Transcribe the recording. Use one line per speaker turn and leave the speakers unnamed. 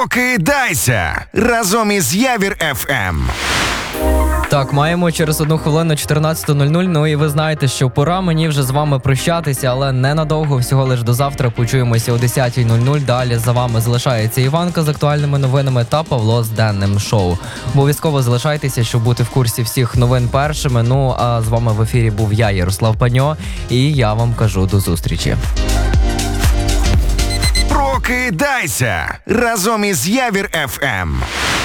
Прокидайся разом із Явір ФМ.
Так, маємо через 1 хвилину 14:00. Ну і ви знаєте, що пора мені вже з вами прощатися, але ненадовго, всього лиш до завтра. Почуємося о 10:00. Далі за вами залишається Іванка з актуальними новинами та Павло з денним шоу. Обов'язково залишайтеся, щоб бути в курсі всіх новин першими. Ну, а з вами в ефірі був я, Ярослав Паньо, і я вам кажу до зустрічі.
Прокидайся разом із Явір ФМ.